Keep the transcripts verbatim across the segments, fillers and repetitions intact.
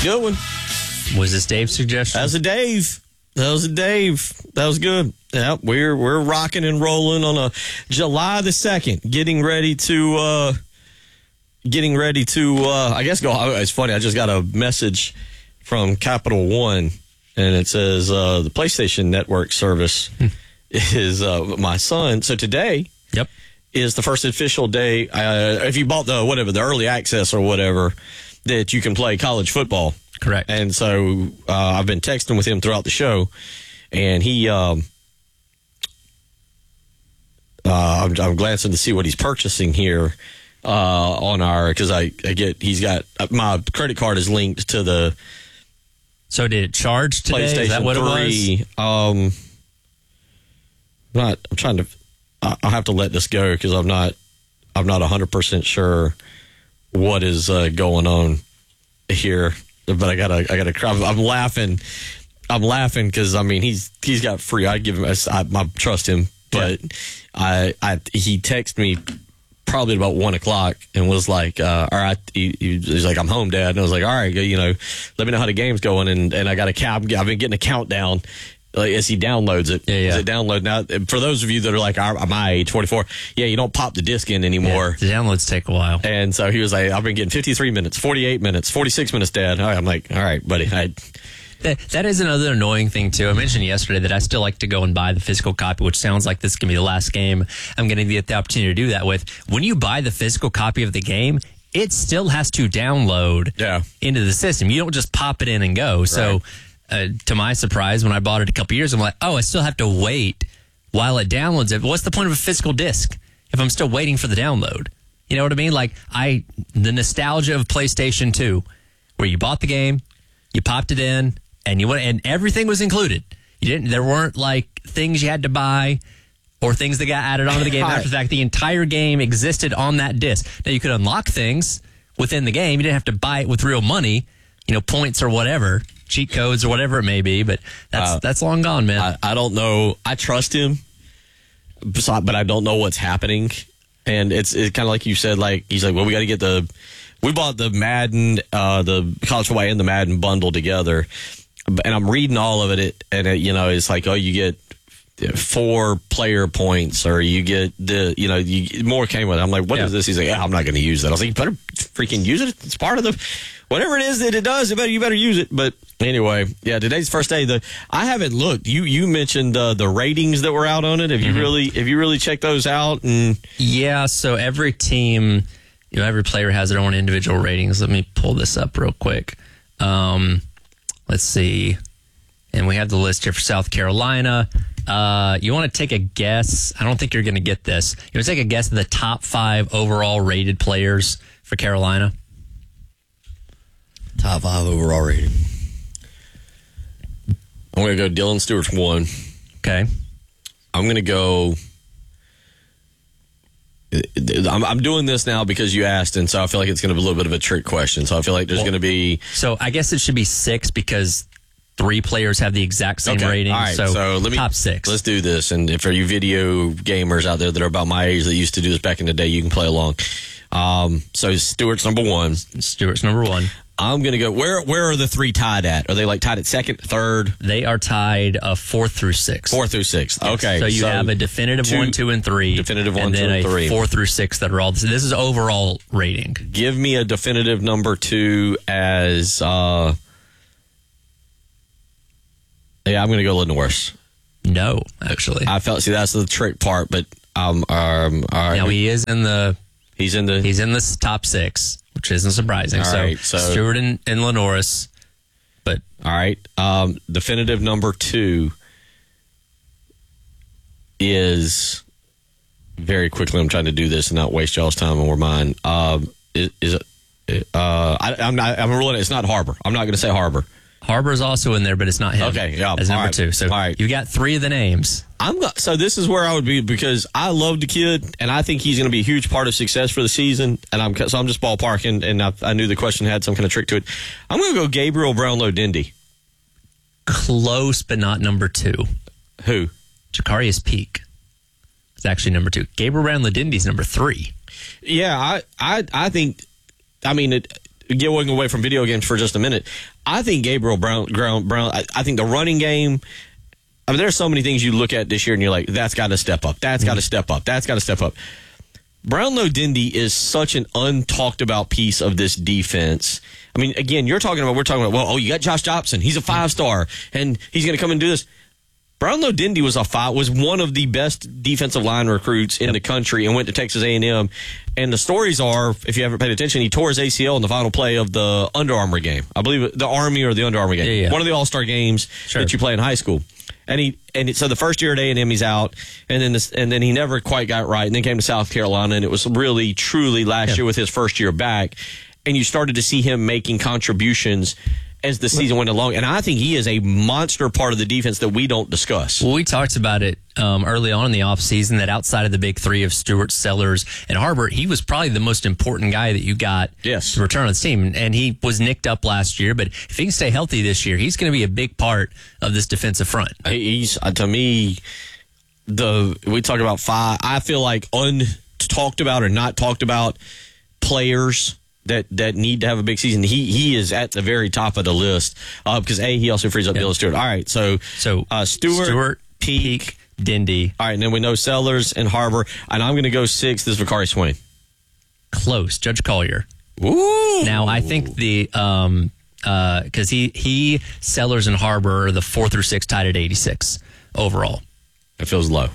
Good one. Was this Dave's suggestion? That was a Dave. That was a Dave. That was good. Yeah, we're we're rocking and rolling on a July the second, getting ready to uh, getting ready to uh, I guess go. It's funny. I just got a message from Capital One, and it says uh, the PlayStation Network service is uh, my son. So today, yep, is the first official day. Uh, if you bought the whatever the early access or whatever, that you can play college football. Correct. And so uh, I've been texting with him throughout the show, and he, um, uh, I'm, I'm glancing to see what he's purchasing here uh, on our, because I, I get, he's got, my credit card is linked to the So did it charge today? PlayStation Is that what three. it was? Um, not, I'm trying to, I'll have to let this go because I'm not, I'm not one hundred percent sure what is uh, going on here. But I gotta, I gotta. I'm, I'm laughing. I'm laughing because I mean he's he's got free. I give him. I, I trust him, but yeah. I, I he texted me probably at about one o'clock and was like, uh, "All right." He, he's like, "I'm home, Dad." And I was like, "All right, you know, let me know how the game's going." And and I got a count. I've been getting a countdown. Like, as he downloads it, yeah, yeah. As it download now. For those of you that are like our, my age, forty-four, yeah, you don't pop the disc in anymore. Yeah, the downloads take a while. And so he was like, "I've been getting fifty-three minutes, forty-eight minutes, forty-six minutes, Dad." All right, I'm like, "All right, buddy." I, that, that is another annoying thing too. I mentioned yesterday that I still like to go and buy the physical copy, which sounds like this is gonna be the last game I'm gonna get the opportunity to do that with. When you buy the physical copy of the game, it still has to download yeah. into the system. You don't just pop it in and go. Right. So. Uh, to my surprise, when I bought it a couple years ago, I'm like, oh, I still have to wait while it downloads it. What's the point of a physical disc if I'm still waiting for the download? You know what I mean? Like, I the nostalgia of PlayStation two, where you bought the game, you popped it in, and you went, and everything was included. You didn't. There weren't like things you had to buy or things that got added onto the game after the fact. The entire game existed on that disc. Now you could unlock things within the game. You didn't have to buy it with real money, you know, points or whatever. Cheat codes or whatever it may be, but that's uh, that's long gone, man. I, I don't know. I trust him, but I don't know what's happening. And it's it's kind of like you said. Like he's like, well, we got to get the. We bought the Madden, uh, the college football and the Madden bundle together, and I'm reading all of it. And it, you know, it's like, oh, you get four player points, or you get the, you know, you, more came with it. I'm like, what yeah. is this? He's like, yeah, I'm not going to use that. I was like, you better freaking use it. It's part of the. Whatever it is that it does, you better, you better use it. But anyway, yeah, today's first day. The I haven't looked. You you mentioned uh, the ratings that were out on it. Have you mm-hmm. really have you really checked those out? And yeah, so every team, you know, every player has their own individual ratings. Let me pull this up real quick. Um, let's see, and we have the list here for South Carolina. Uh, you want to take a guess? I don't think you're going to get this. You want to take a guess at the top five overall rated players for Carolina? Top five overall rating. I'm going to go Dylan Stewart's one. Okay. I'm going to go... I'm, I'm doing this now because you asked, and so I feel like it's going to be a little bit of a trick question. So I feel like there's well, going to be... So I guess it should be six because three players have the exact same okay. rating. All right. So, so let me, top six. Let's do this. And if for you video gamers out there that are about my age that used to do this back in the day, you can play along. Um, so Stewart's number one. Stewart's number one. I'm going to go, where Where are the three tied at? Are they like tied at second, third? They are tied uh, fourth through sixth. Fourth through sixth. Okay. So you so have a definitive two, one, two, and three. Definitive one, and two, then and a three. four through six that are all, this is overall rating. Give me a definitive number two as, uh, yeah, I'm going to go Lenores. No, actually. I felt, see, that's the trick part, but, um, um, all right. Now he is in the, he's in the, he's in the top six. Which isn't surprising. All so, right, so Stewart and, and Lenoris, but all right. Um, definitive number two is very quickly. I'm trying to do this and not waste y'all's time or mine. Um, is, is it? Uh, I, I'm not. I'm ruling it. It's not Harbor. I'm not going to say Harbor. Harbor's also in there, but it's not him. Okay, yeah, as number right. two. So all right. you got three of the names. I'm not, so this is where I would be because I love the kid and I think he's going to be a huge part of success for the season. And I'm so I'm just ballparking, and I, I knew the question had some kind of trick to it. I'm going to go Gabriel Brownlow-Dindy. Close, but not number two. Who? Jacarius Peak. It's actually number two. Gabriel Brownlow-Dindy's number three. Yeah, I I I think. I mean, it, going away from video games for just a minute, I think Gabriel Brown, Brown, Brown I, I think the running game, I mean, there's so many things you look at this year and you're like, that's got to step up. That's mm-hmm. got to step up. That's got to step up. Brownlow Dindy is such an untalked about piece of this defense. I mean, again, you're talking about, we're talking about, well, oh, you got Josh Dobson. He's a five star and he's going to come and do this. Brownlow Dindy was a five, was one of the best defensive line recruits in yep. the country and went to Texas A and M. And the stories are, if you haven't paid attention, he tore his A C L in the final play of the Under Armour game. I believe the Army or the Under Armour game. Yeah, yeah. One of the All-Star games sure. that you play in high school. And he and it, so the first year at A and M he's out, and then this, and then he never quite got right, and then came to South Carolina, and it was really truly last yeah. year with his first year back, and you started to see him making contributions as the season went along, and I think he is a monster part of the defense that we don't discuss. Well, we talked about it um, early on in the offseason that outside of the big three of Stewart, Sellers, and Harbert, he was probably the most important guy that you got yes. to return on the team. And he was nicked up last year, but if he can stay healthy this year, he's going to be a big part of this defensive front. He's, uh, to me, the we talk about five, I feel like untalked about or not talked about players that that need to have a big season. He he is at the very top of the list uh, because a he also frees up yep. Dylan Stewart. All right, so so uh, Stewart, Stewart, Peak, Peak, Dindy. All right, and then we know Sellers and Harbor, and I'm going to go six. This is Vakari Swain. Close, Judge Collier. Ooh. Now I think the um uh because he he Sellers and Harbor are the four through six tied at eighty-six overall. It feels low.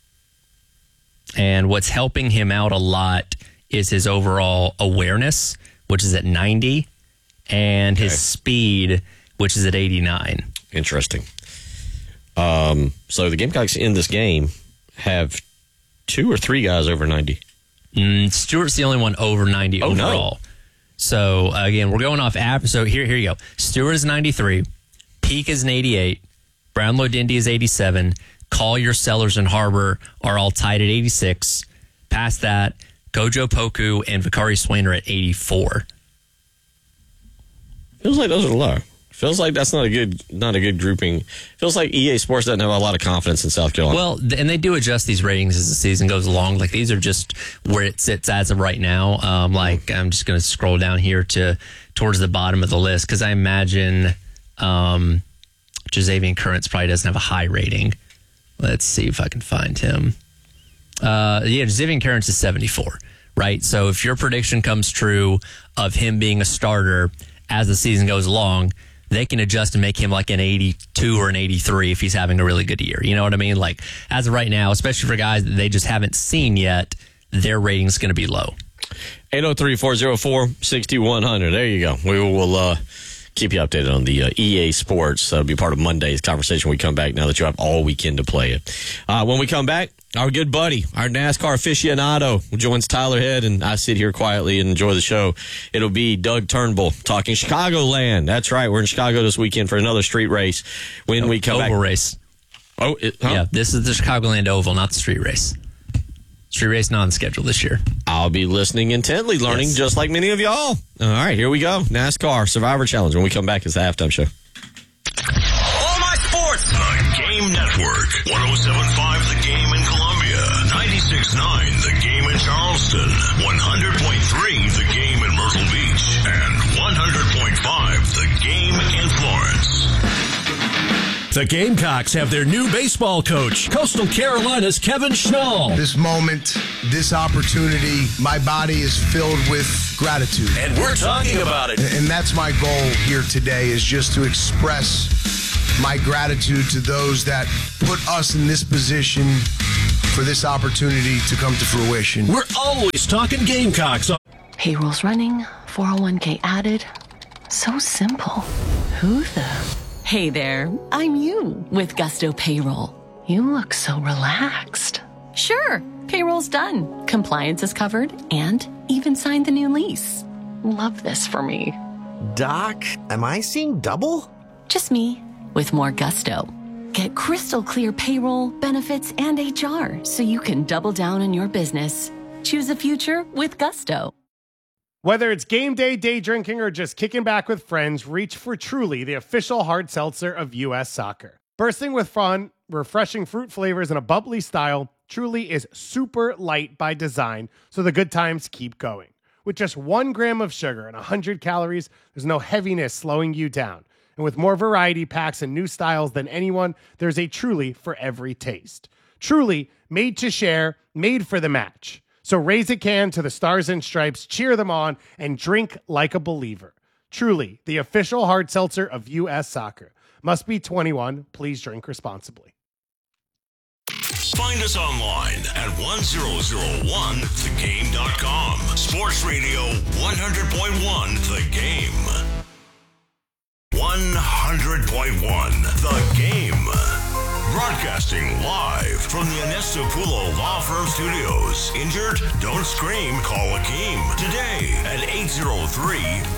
And what's helping him out a lot is his overall awareness, which is at ninety, and okay. his speed, which is at eighty-nine. Interesting. Um, so the Gamecocks in this game have two or three guys over ninety. Mm, Stewart's the only one over ninety oh, overall. No. So, again, we're going off app. So here, here you go. Stewart is ninety-three. Peak is an eighty-eight. Brownlow Dindy is eighty-seven. Collier, Sellers, and Harbor are all tied at eighty-six. Past that, Gojo Poku and Vakari Swain are at eighty-four. Feels like those are low. Feels like that's not a good not a good grouping. Feels like E A Sports doesn't have a lot of confidence in South Carolina. Well, and they do adjust these ratings as the season goes along. Like these are just where it sits as of right now. Um, like I'm just going to scroll down here to towards the bottom of the list because I imagine um, Jazavian Currents probably doesn't have a high rating. Let's see if I can find him. Uh, yeah, Jazavian Currents is seventy-four, right? So if your prediction comes true of him being a starter as the season goes along, they can adjust and make him like an eighty-two or an eighty-three if he's having a really good year. You know what I mean? Like as of right now, especially for guys that they just haven't seen yet, their rating's going to be low. eight oh three, four oh four, six one zero zero. There you go. We will uh, keep you updated on the uh, E A Sports. That'll be part of Monday's conversation when we come back now that you have all weekend to play it. Uh, when we come back, our good buddy, our NASCAR aficionado, joins Tyler Head, and I sit here quietly and enjoy the show. It'll be Doug Turnbull talking Chicagoland. That's right. We're in Chicago this weekend for another street race. When we come Oval back, race. Oh, it, huh? Yeah, this is the Chicagoland Oval, not the street race. Street race not on schedule this year. I'll be listening intently, learning yes. just like many of y'all. All right, here we go. NASCAR Survivor Challenge. When we come back, it's the halftime show. All my sports. The Game Network. one oh seven point five The Game in Columbia. ninety-six point nine The Game in Charleston. one hundred point three The Game in Myrtle Beach. And one hundred point five The Game in Florence. The Gamecocks have their new baseball coach, Coastal Carolina's Kevin Schnall. This moment, this opportunity, my body is filled with gratitude. And we're talking about it. And that's my goal here today, is just to express my gratitude to those that put us in this position for this opportunity to come to fruition. We're always talking Gamecocks. Payroll's running, four oh one k added. So simple. Who the... Hey there, I'm you with Gusto Payroll. You look so relaxed. Sure, payroll's done. Compliance is covered and even signed the new lease. Love this for me. Doc, am I seeing double? Just me with more gusto. Get crystal clear payroll, benefits, and H R so you can double down on your business. Choose a future with Gusto. Whether it's game day, day drinking, or just kicking back with friends, reach for Truly, the official hard seltzer of U S Soccer. Bursting with fun, refreshing fruit flavors, and a bubbly style, Truly is super light by design, so the good times keep going. With just one gram of sugar and one hundred calories, there's no heaviness slowing you down. And with more variety packs and new styles than anyone, there's a Truly for every taste. Truly, made to share, made for the match. So raise a can to the Stars and Stripes, cheer them on, and drink like a believer. Truly, the official hard seltzer of U S Soccer. Must be twenty-one. Please drink responsibly. Find us online at one thousand one the game dot com. Sports Radio one hundred point one The Game. one hundred point one The Game. Broadcasting live from the Anestapulo Law Firm Studios. Injured? Don't scream. Call Akeem today at eight oh three,